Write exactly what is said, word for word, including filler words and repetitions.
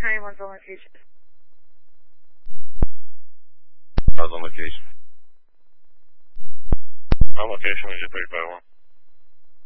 ninety-one's on location. I was on location. On location, we just thirty-five one.